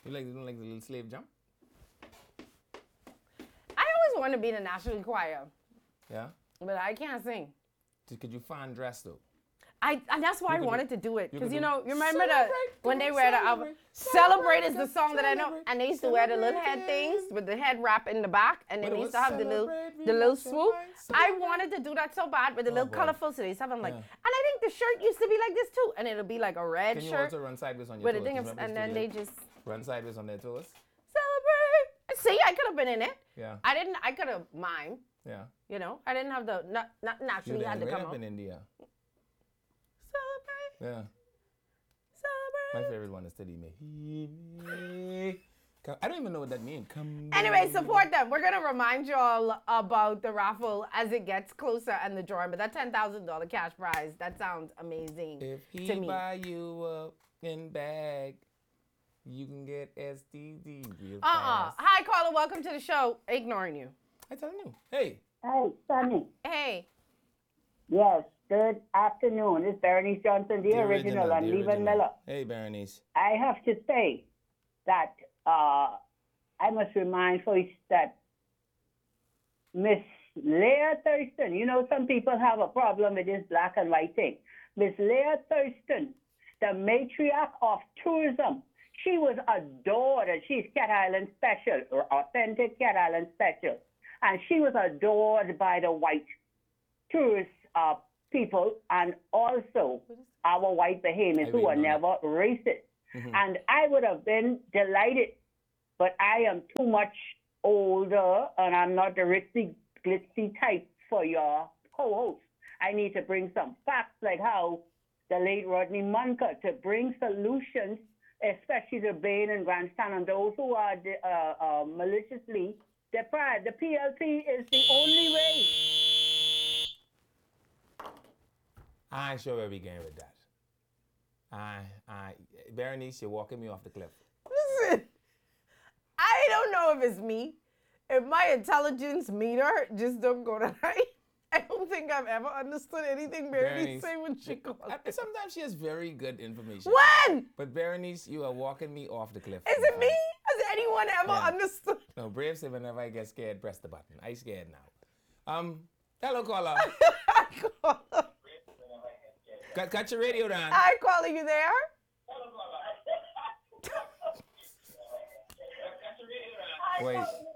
You don't like the little slave jump? I always want to be in the national choir, Yeah. but I can't sing. Could you fan dress though? And that's why I could wanted do- to do it. you Because, could you do know, you remember when they come wear the celebrate, Celebrate is the celebrate, song that I know. celebrate, And they used to wear the little head celebrate. things with the head wrap in the back. And then What they it used to was? have the little Celebrate, swoop. relax your mind, I celebrate. wanted to do that so bad with the little boy. colorful. So they used to have them like, Yeah. and I think the shirt used to be like this too. And it'll be like a red Can you shirt also run sideways on your with a toes? thing Remember and this then video? they just Run sideways on their toes. celebrate. See, I could have been in it. Yeah. I could have mimed. Yeah. You know, I didn't have the, not naturally You had to ended come up out. in India. Celebrate, Yeah. celebrate. My favorite one is Teddy Me. I don't even know what that means. Come Anyway, baby. support them. We're going to remind you all about the raffle as it gets closer and the drawing. But that $10,000 cash prize, that sounds amazing If he to me. buy you a in bag, you can get STD real Uh-uh. fast. Hi, caller. Welcome to the show. Ignoring you. I telling you. Hey. Hey, Sonny. Hey. Yes, good afternoon. It's Bernice Johnson, the original, and the Levan original. Miller. Hey, Berenice. I have to say that I must remind folks that Miss Leah Thurston, you know, some people have a problem with this black and white thing. Miss Leah Thurston, the matriarch of tourism, she was adored, and she's Cat Island Special, or authentic Cat Island Special. And she was adored by the white tourist people and also our white Bahamians who are never racist. Mm-hmm. And I would have been delighted, but I am too much older and I'm not the ritzy, glitzy type for your co-host. I need to bring some facts like how the late Rodney Munker to bring solutions, especially to Bain and Grandstand and those who are maliciously deprived. The PLC is the only way. I ain't sure where we going with that. Berenice, you're walking me off the cliff. Listen, I don't know if it's me. If my intelligence meter just don't go to high. I don't think I've ever understood anything Berenice say when she calls. Sometimes she has very good information. When? But Berenice, you are walking me off the cliff. Is it me? Has anyone ever Yeah. understood? No, Brave said whenever I get scared, press the button. I scared now. Hello, caller. Cut your radio down. Hi, caller, you there? Wait.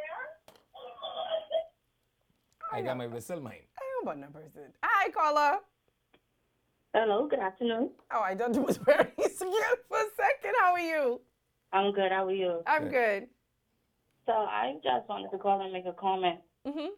I got my whistle mine. I don't know about that person. Hi, caller. Hello, good afternoon. Oh, I thought it was Berenice again for a second. How are you? I'm good. How are you? I'm good. So I just wanted to call and make a comment. Mm-hmm.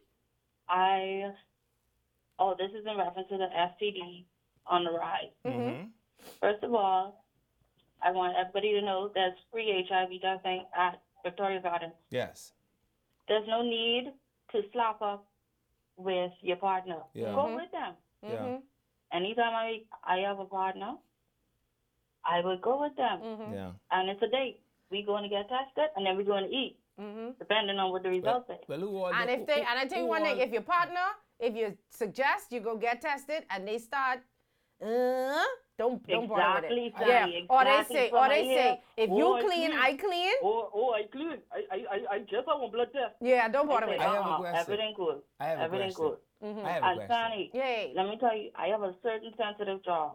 This is in reference to the STD on the rise. Mm-hmm. First of all, I want everybody to know there's free HIV testing at Victoria Gardens. Yes. There's no need to slap up with your partner. Yeah. Go with them. Yeah. Anytime I have a partner, I would go with them. Mm-hmm. Yeah. And it's a date. We're going to get tested, and then we're going to eat, depending on what the results say. Well, who all And the- if they, who- and I tell you who one thing, all- if your partner, if you suggest you go get tested and they start, don't bother with it. Exactly, Yeah. Sonny, Or they exactly. say, Somebody here, if "Oh, you I clean, clean." I clean. I clean. I guess I want blood test. Yeah, don't bother I with say, it. have a question. everything good. I have a Everything question. good. I have a And question. Sonny, Yay. let me tell you, I have a certain sensitive job.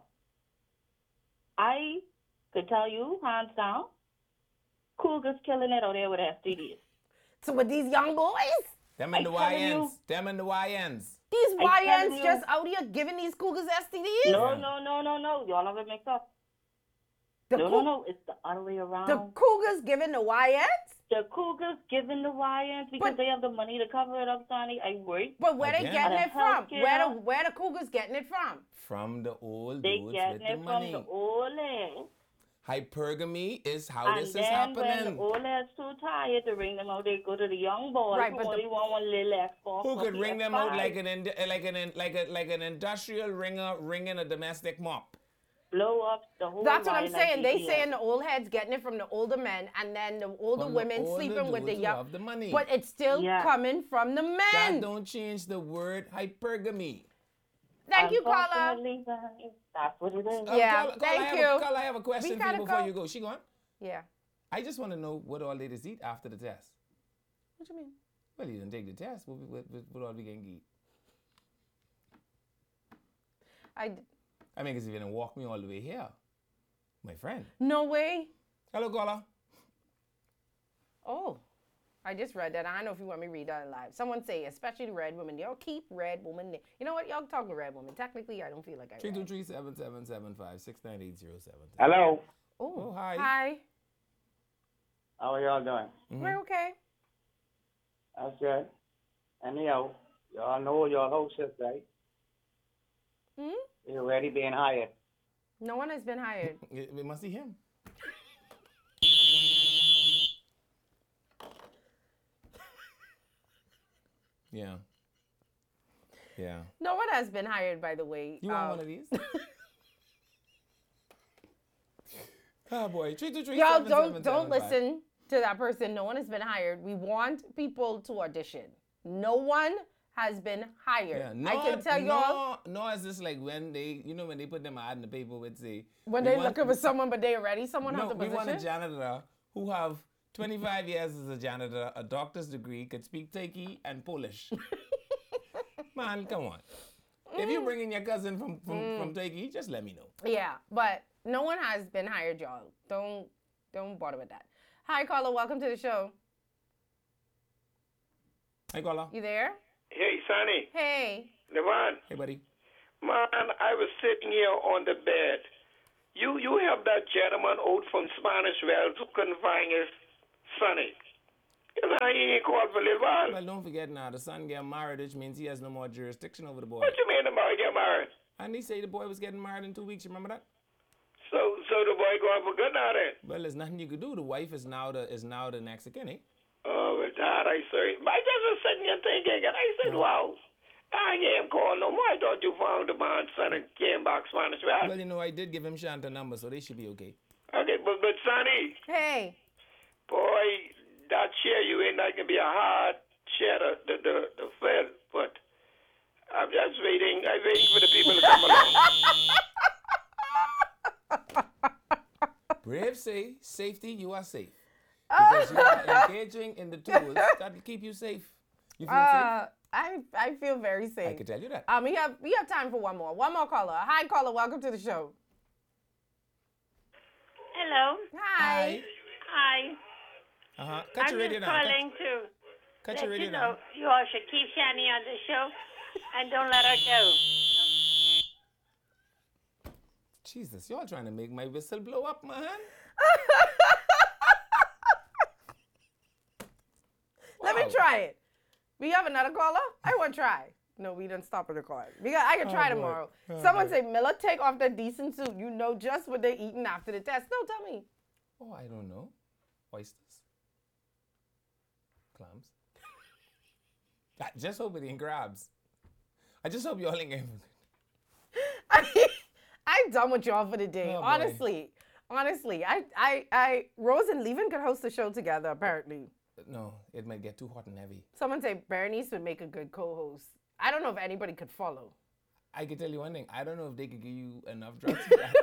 I could tell you, hands down, cougars killing it out there with STDs. So with these young boys, Them and the I telling you. YNs. Them and the YNs. these I telling YNs you. just out here giving these cougars STDs? No, Yeah. no. Y'all have it mixed up. The, No. It's the other way around. the cougars giving the YNs? The cougars giving the YNs because But- they have the money to cover it up, Sonny. I work. But where they Again. getting it from? Healthcare. Where the cougars getting it from? From the old They dudes getting with the it from money. the old heads. Hypergamy is how And this is then when the happening. old heads too tired to ring them out, they go to the young boys Right, who but the- only want one little X4. Who could ring them out like an like an industrial ringer ringing a domestic mop? blow up the whole That's what I'm line of saying. They DPS. saying the old heads getting it from the older men, and then the older From the women older sleeping with the dudes who young. have the money. But it's still Yeah. coming from the That men. don't change the word hypergamy. Thank you, caller. Unfortunately, Sonny, that's what it is. Yeah, Carla, thank I you. have a question for gotta you before go. you go. She gone? Yeah. I just want to know what all they just eat after the test. What you mean? Well, you didn't take the test. What all we can eat? I mean, because if you didn't walk me all the way here, my friend. No way. Hello, caller. Oh, I just read that. I don't know if you want me to read that live. Someone say, especially the red women. Y'all keep red women. You know what? Y'all talking to red women. Technically, I don't feel like I read. 323-777-569807. Hello. Oh, hi. Hi. How are y'all doing? Mm-hmm. We're okay. That's good. And y'all know your host is right. Hmm? You're already being hired. No one has been hired. We must see him. Yeah. Yeah. No one has been hired, by the way. You want one of these? Oh boy. 323 Y'all don't listen to that person. No one has been hired. We want people to audition. No one has been hired. Yeah, no, I can tell y'all. No, it's just like when they, when they put them ad in the paper, would say When they looking for someone, but they already someone no, has the we position. want a janitor who have 25 years as a janitor, a doctor's degree, could speak Turkey and Polish. Man, come on. If you bring in your cousin from Turkey, just let me know. Yeah, but no one has been hired, y'all. Don't bother with that. Hi, caller. Welcome to the show. Hey, caller. You there? Hey, Sonny. Hey. Devon. Hey, buddy. Man, I was sitting here on the bed. You have that gentleman out from Spanish Wells who couldn't find his Sonny. You know, he ain't called for a little while. Well, don't forget now, the son get married, which means he has no more jurisdiction over the boy. What you mean about get married? And he say the boy was getting married in 2 weeks. You remember that? So the boy going for good now then? Well, there's nothing you could do. The wife is now the next of kin, eh? Oh, well, God, I say. I just was sitting here thinking, and I said, wow. I ain't called no more. I thought you found the man's son and came back Spanish Wells. Well, I did give him Shanta number, so they should be okay. Okay, but Sonny, Hey. boy, that chair you in, that can be a hard chair to fill, but I'm just waiting. I'm waiting for the people to come along. Brave say, safety, you are safe. Because you are engaging in the tools that will keep you safe. You feel safe? I feel very safe. I can tell you that. We have time for one more caller. Hi, caller. Welcome to the show. Hello. Hi. Hi. Uh-huh. Cut your I'm radio just down. calling to Cut let your radio you down. know you all should keep Shani on the show and don't let her go. Jesus, y'all trying to make my whistle blow up, man. Let me try it. We have another caller? I want to try. No, we didn't stop at the call. I can try tomorrow. Someone say, Miller, take off that decent suit. You know just what they're eating after the test. No, tell me. Oh, I don't know. Oysters. Clams. I just hope it ain't crabs. I just hope y'all ain't getting... I'm done with y'all for the day. Oh, boy. Honestly, Rose and Levin could host a show together, apparently. No, it might get too hot and heavy. Someone say Bernice would make a good co-host. I don't know if anybody could follow. I can tell you one thing. I don't know if they could give you enough drugs for that.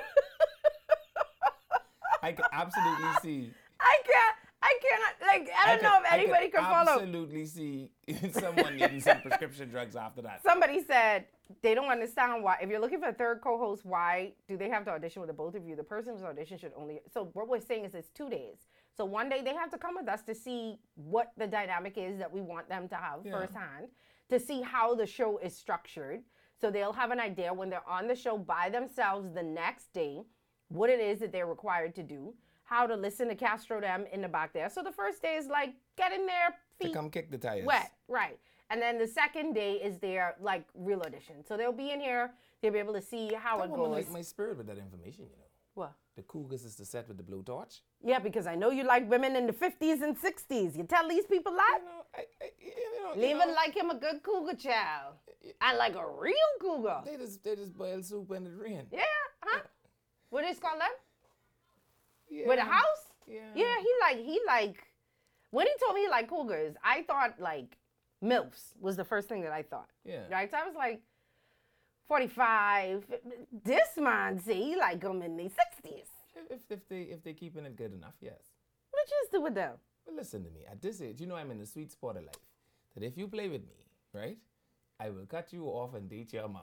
I can absolutely see. I cannot, I don't know if anybody could follow. I absolutely see someone needing some prescription drugs after that. Somebody said they don't understand why, if you're looking for a third co-host, why do they have to audition with the both of you? The person's audition should only, so what we're saying is it's 2 days. So one day they have to come with us to see what the dynamic is that we want them to have firsthand, to see how the show is structured. So they'll have an idea when they're on the show by themselves the next day, what it is that they're required to do, how to listen to Castro them in the back there. So the first day is like getting their feet To come kick the tires. wet, right. And then the second day is their like real audition. So they'll be in here, they'll be able to see how That it woman goes. like my spirit with that information, you know. What? The Cougars is the set with the blowtorch. Yeah, because I know you like women in the 50s and 60s. You tell these people that? Leaving like him a good cougar child. I like a real cougar. They just boil soup when it rain. Yeah, huh? What is called that? Yeah. With a house? Yeah. Yeah, he like, when he told me he liked cougars, I thought like MILFs was the first thing that I thought. Yeah. Right? So I was like, 45. This man, see, he like them in the 60s. If they keeping it good enough, yes. What you do with them? Well, listen to me. At this age, you know I'm in the sweet spot of life. That if you play with me, right, I will cut you off and date your ma.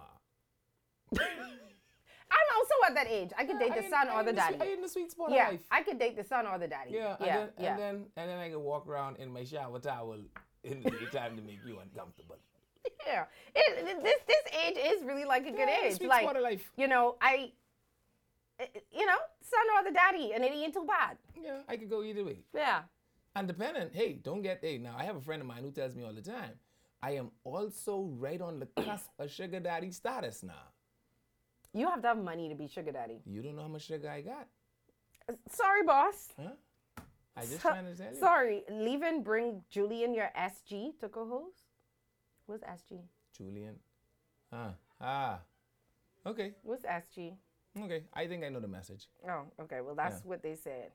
I'm also at that age. I could date the son or the daddy. Are you in the sweet spot Yeah, of life? I could date the son or the daddy. Yeah, yeah. and then I can walk around in my shower towel in the daytime to make you uncomfortable. Yeah. This age is really like a good Yeah, age. sweet Like, spot of life. you know, son or the daddy, and it ain't too bad. Yeah, I could go either way. Yeah. And dependent, hey, now I have a friend of mine who tells me all the time, I am also right on the cusp of sugar daddy status now. You have to have money to be sugar daddy. You don't know how much sugar I got. Sorry, boss. Huh? I just trying to tell you. Sorry, leave and bring Julian your SG to co-host. What's SG? Julian. Okay. What's SG? Okay. I think I know the message. Oh, okay. Well, that's what they said.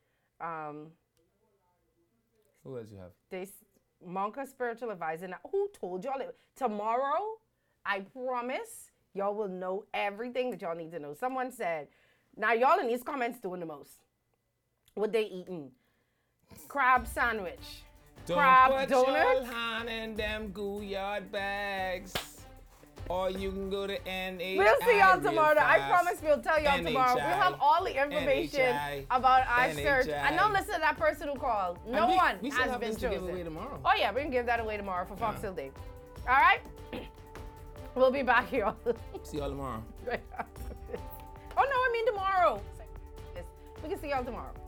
Who else you have? Monka spiritual advisor. Now, who told y'all it? Tomorrow, I promise y'all will know everything that y'all need to know. Someone said, now y'all in these comments doing the most. What they eating? Crab sandwich. Crab Don't put donuts. your hand in them Gouyard bags. Or you can go to NHI. We'll see y'all real tomorrow. I fast. promise we'll tell y'all tomorrow. We'll have all the information NHI, about our search. NHI. And don't listen to that person who called. No And one we still has have been this to give chosen. away tomorrow. Oh yeah, we can give that away tomorrow for Fox Hill Day. All right? We'll be back here. See y'all tomorrow. Right after this. Oh no, I mean tomorrow. We can see y'all tomorrow.